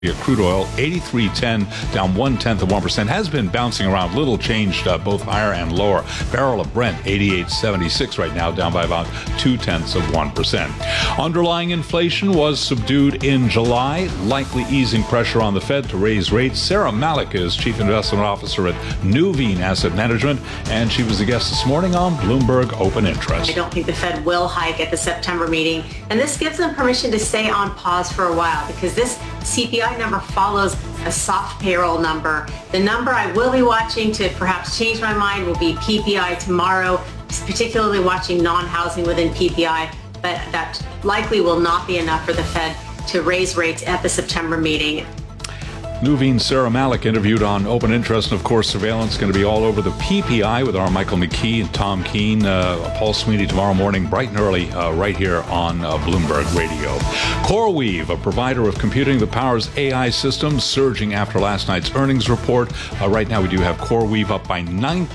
Crude oil, 83.10, down 0.1%, has been bouncing around, little changed, both higher and lower. Barrel of Brent, 88.76 right now, down by about 0.2%. Underlying inflation was subdued in July, likely easing pressure on the Fed to raise rates. Sarah Malik is Chief Investment Officer at Nuveen Asset Management, and she was a guest this morning on Bloomberg Open Interest. I don't think the Fed will hike at the September meeting, and this gives them permission to stay on pause for a while because this CPI number follows a soft payroll number. The number I will be watching to perhaps change my mind will be PPI tomorrow, particularly watching non-housing within PPI, but that likely will not be enough for the Fed to raise rates at the September meeting. Nuveen Sarah Malik interviewed on Open Interest, and of course surveillance going to be all over the PPI with our Michael McKee and Tom Keene, Paul Sweeney tomorrow morning bright and early right here on Bloomberg Radio. CoreWeave, a provider of computing that powers AI systems, surging after last night's earnings report. Right now we do have CoreWeave up by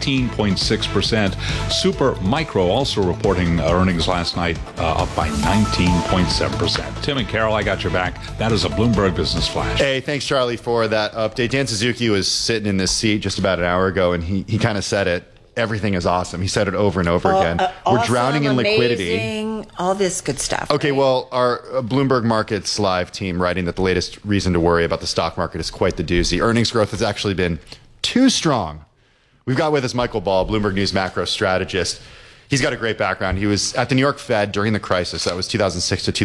19.6%. Super Micro also reporting earnings last night up by 19.7%. Tim and Carol, I got your back. That is a Bloomberg Business Flash. Hey, thanks Charlie for that update. Dan Suzuki was sitting in this seat just about an hour ago, and he kind of said it. Everything is awesome. He said it over and over again. We're awesome, drowning in liquidity. Amazing, all this good stuff. Okay, right? well, our Bloomberg Markets Live team writing that the latest reason to worry about the stock market is quite the doozy. Earnings growth has actually been too strong. We've got with us Michael Ball, Bloomberg News macro strategist. He's got a great background. He was at the New York Fed during the crisis. That was 2006 to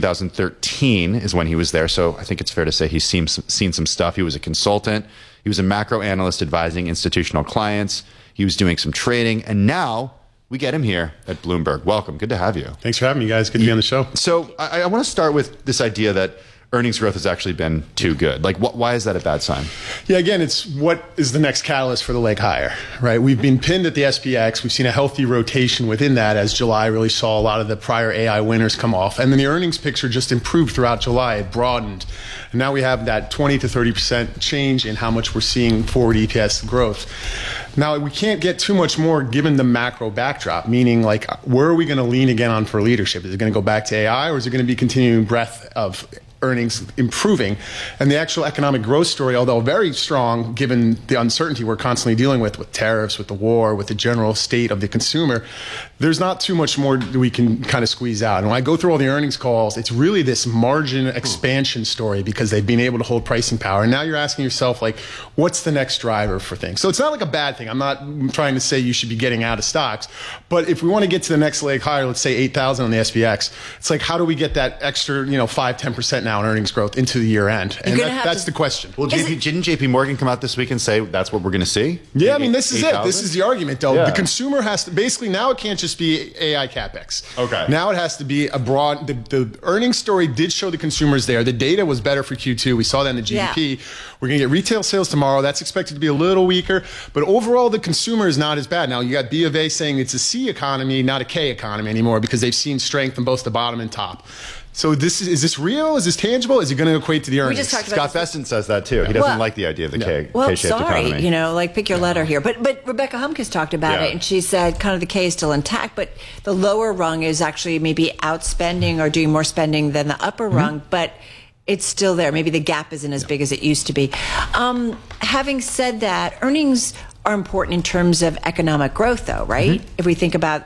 2013 is when he was there. So I think it's fair to say he's seen some stuff. He was a consultant. He was a macro analyst advising institutional clients. He was doing some trading. And now we get him here at Bloomberg. Welcome. Good to have you. Thanks for having me, guys. Good to be on the show. So I want to start with this idea that earnings growth has actually been too good. Like, why is that a bad sign? Yeah, again, it's what is the next catalyst for the leg higher, right? We've been pinned at the SPX. We've seen a healthy rotation within that as July really saw a lot of the prior AI winners come off. And then the earnings picture just improved throughout July. It broadened. And now we have that 20 to 30% change in how much we're seeing forward EPS growth. Now, we can't get too much more given the macro backdrop, meaning like, where are we going to lean again on for leadership? Is it going to go back to AI, or is it going to be continuing breadth of earnings improving? And the actual economic growth story, although very strong given the uncertainty we're constantly dealing with tariffs, with the war, with the general state of the consumer, there's not too much more that we can kind of squeeze out. And when I go through all the earnings calls, it's really this margin expansion story because they've been able to hold pricing power. And now you're asking yourself, like, what's the next driver for things? So it's not like a bad thing. I'm not trying to say you should be getting out of stocks. But if we want to get to the next leg higher, let's say 8,000 on the SPX, it's like, how do we get that extra, 5-10% now in earnings growth into the year end? And that's the question. Well, didn't JP Morgan come out this week and say that's what we're going to see? Yeah, I mean, this is 8, it. This is the argument, though. Yeah. The consumer has to, basically, now it can't just be AI CapEx. Okay. Now it has to be a broad, the earnings story did show the consumers there. The data was better for Q2. We saw that in the GDP. Yeah. We're going to get retail sales tomorrow. That's expected to be a little weaker. But overall, the consumer is not as bad. Now, you got B of A saying it's a C economy, not a K economy anymore, because they've seen strength in both the bottom and top. So is this real? Is this tangible? Is it going to equate to the earnings? We just talked about Scott Besson says that too. He doesn't like the idea of the K-shaped economy. Like pick your letter here. But Rebecca Humkus talked about it, and she said kind of the K is still intact, but the lower rung is actually maybe outspending or doing more spending than the upper rung, but it's still there. Maybe the gap isn't as big as it used to be. Having said that, earnings are important in terms of economic growth, though, right? If we think about,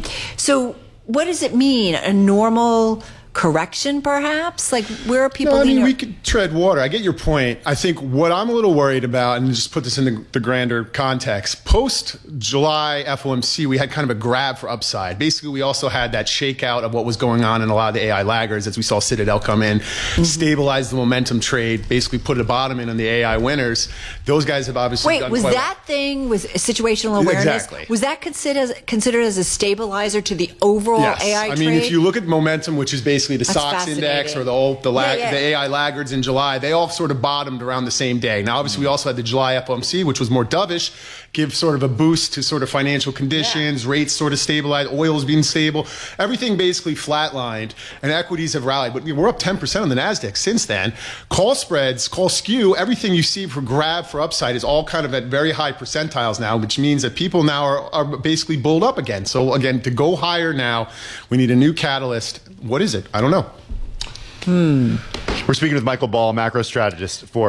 so what does it mean? A normal correction, perhaps? Like, where are people? No, I mean, we could tread water. I get your point. I think what I'm a little worried about, and just put this in the grander context, post-July FOMC, we had kind of a grab for upside. Basically, we also had that shakeout of what was going on in a lot of the AI laggards, as we saw Citadel come in, stabilize the momentum trade, basically put a bottom in on the AI winners. Those guys have obviously done was quite that thing with situational awareness? Exactly. Was that considered as a stabilizer to the overall AI trade? I mean, if you look at momentum, which is basically the SOX index or the AI laggards in July, they all sort of bottomed around the same day. Now, obviously, we also had the July FOMC, which was more dovish, give sort of a boost to sort of financial conditions, rates sort of stabilized, oil's been stable, everything basically flatlined, and equities have rallied. But we're up 10% on the NASDAQ since then. Call spreads, call skew, everything you see for grab for upside is all kind of at very high percentiles now, which means that people now are basically bulled up again. So again, to go higher now, we need a new catalyst. What is it? I don't know. We're speaking with Michael Ball, macro strategist for